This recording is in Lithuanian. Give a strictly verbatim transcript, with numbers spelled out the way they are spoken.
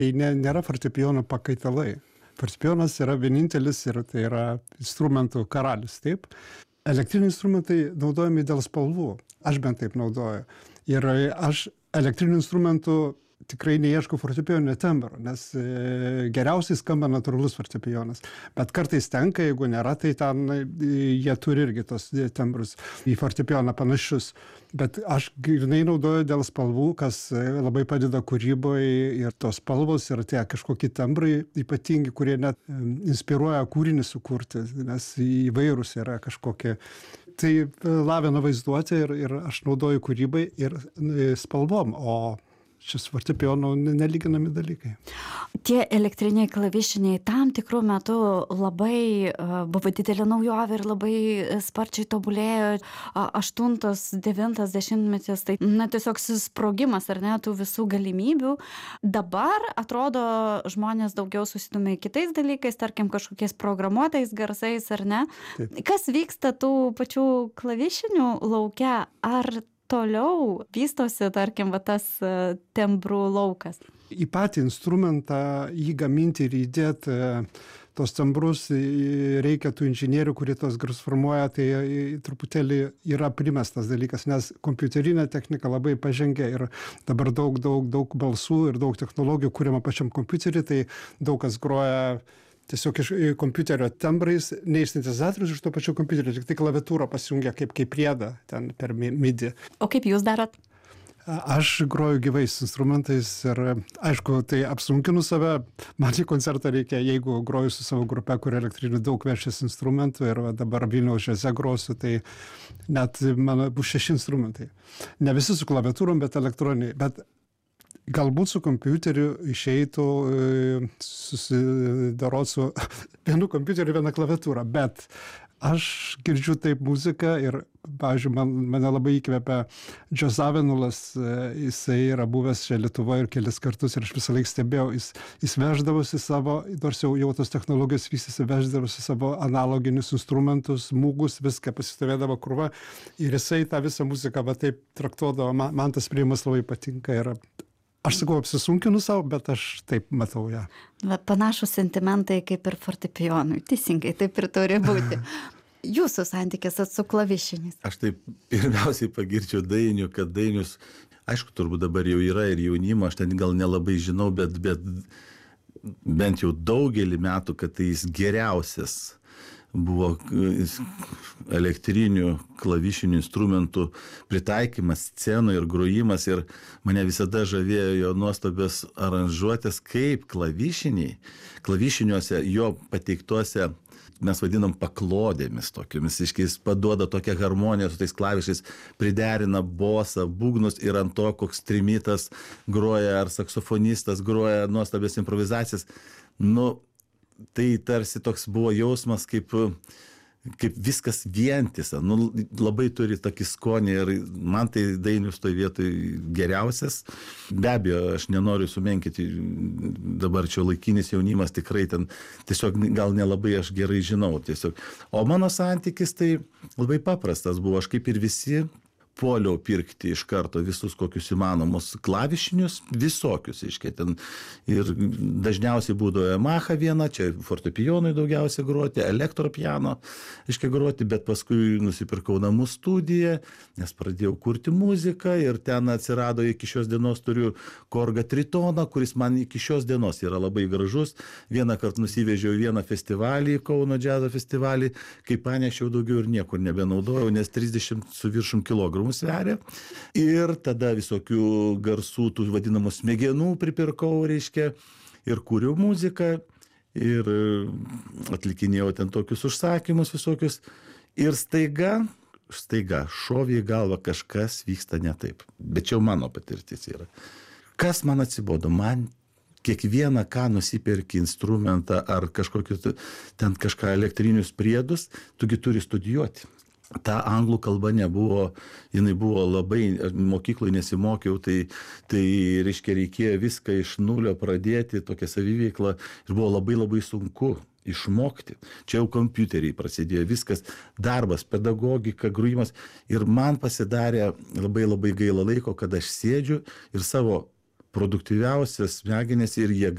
Tai ne, nėra fortepijono pakaitalai. Fortepijonas yra vienintelis ir tai yra instrumentų karalius, taip. Elektriniai instrumentai naudojami dėl spalvų. Aš bent taip naudoju. Ir aš elektrinių instrumentų tikrai neieškau fortepijoninio tembro, nes e, geriausiai skamba natūralus fortepijonas. Bet kartais tenka, jeigu nėra, tai ten e, jie turi irgi tos tembrus į fortepijoną panašius. Bet aš grynai naudoju dėl spalvų, kas e, labai padeda kūryboje ir tos spalvos ir tie kažkokie tembrai ypatingi, kurie net e, inspiruoja kūrinį sukurti, nes įvairūs yra kažkokie. Tai lavina vaizduotę ir, ir aš naudoju kūrybai ir e, spalvom, o šis fortepijono nelyginami dalykai. Tie elektriniai klavišiniai tam tikrų metų labai uh, buvo didelė naujovė ir labai sparčiai tobulėjo. Uh, aštuntas, devintas dešimtmetis, tai na, tiesiog susprogimas, ar ne, tų visų galimybių. Dabar, atrodo, žmonės daugiau susidomė kitais dalykais, tarkim, kažkokiais programuotais garsais, ar ne. Taip. Kas vyksta tų pačių klavišinių lauke? Ar toliau vystosi, tarkim, va, tas tembrų laukas? Į patį instrumentą, jį gaminti ir įdėti tos tembrus reikia tų inžinierių, kurie tos garsus formuoja, tai truputėlį yra primestas dalykas, nes kompiuterinė technika labai pažengia ir dabar daug, daug, daug balsų ir daug technologijų kuriama pačiam kompiuterį, tai daug kas groja tiesiog iš kompiuterio tembrais, ne iš sintetizatorius, iš to pačio kompiuterio, tik tai klaviatūrą pasijungia kaip, kaip priedą ten per midi. O kaip jūs darot? Aš groju gyvais instrumentais ir, aišku, tai apsunkinu save. Man į koncertą reikia, jeigu groju su savo grupe, kur elektrinių daug veršės instrumentų ir dabar Vilniaus džiaze grosiu, tai net mano bus šeši instrumentai. Ne visi su klaviatūrom, bet elektroniniai. Bet galbūt su kompiuteriu išeitų susidarot su vienu kompiuteriu, viena klaviatūra, bet aš girdžiu taip muziką ir, pavyzdžiui, man, mane labai įkvepia Džo Zavenulas, jisai yra buvęs čia Lietuvoje ir kelis kartus ir aš visą laiką stebėjau, jis, jis veždavosi savo, nors jau, jau tos technologijos vystėsi, veždavosi savo analoginius instrumentus, mūgus, viską pasistovėdavo krūva ir jisai tą visą muziką va taip traktuodavo, man, man tas priėjimas labai patinka ir aš sakau, apsisunkinu savo, bet aš taip matau ją. Ja. Panašus sentimentai kaip ir fortepijonui. Teisingai, taip ir turi būti. Jūsų santykis su klavišiniais. Aš taip pirmiausiai pagirčiau Dainių, kad Dainius, aišku, turbūt dabar jau yra ir jaunimo, aš ten gal nelabai žinau, bet, bet bent jau daugelį metų, kad tai jis geriausias buvo elektrinių klavišinių instrumentų pritaikymas scenoje ir grojimas ir mane visada žavėjo jo nuostabios aranžuotės, kaip klavišiniai, klavišiniuose jo pateiktuose mes vadinam paklodėmis tokiomis, iškiais paduoda tokią harmoniją su tais klavišais, priderina bosą, būgnus ir ant to koks trimitas groja ar saksofonistas groja nuostabias improvizacijas. Nu, tai tarsi toks buvo jausmas, kaip, kaip viskas vientisa, nu, labai turi tokį skonį ir man tai Dainius toj vietoj geriausias. Be abejo, aš nenoriu sumenkyti, dabar čia laikinis jaunimas tikrai ten tiesiog gal nelabai aš gerai žinau tiesiog. O mano santykis tai labai paprastas buvo, aš kaip ir visi puoliau pirkti iš karto visus kokius įmanomus klavišinius, visokius, iškiai ten. Ir dažniausiai būdavo Yamaha viena, čia fortepijonui daugiausiai groti, elektropiano, iškiai groti, bet paskui nusipirkau namų studiją, nes pradėjau kurti muziką ir ten atsirado iki šios dienos turiu Korga Tritoną, kuris man iki šios dienos yra labai gražus. Vieną kartą nusivežiau vieną festivalį, Kauno džiazo festivalį, kai panešiau daugiau ir niekur nebenaudojau, nes trisdešimt su viršum kilogramų sveria. Ir tada visokių garsų, tų vadinamų smegenų pripirkau, reiškia, ir kūriau muziką, ir atlikinėjau ten tokius užsakymus visokius. Ir staiga, staiga, šovė į galvą, kažkas vyksta ne taip. Bet čia jau mano patirtis yra. Kas man atsibodo? Man kiekvieną, ką nusipirki instrumentą ar kažkokius ten kažką elektrinius priedus, tugi turi studijuoti. Ta anglų kalba nebuvo, jinai buvo labai, mokykloje nesimokiau, tai, tai reiškia reikėjo viską iš nulio pradėti, tokia saviveikla ir buvo labai labai sunku išmokti. Čia jau kompiuteriai prasidėjo viskas, darbas, pedagogika, grojimas ir man pasidarė labai labai gaila laiko, kad aš sėdžiu ir savo produktyviausias smegenis ir jėgas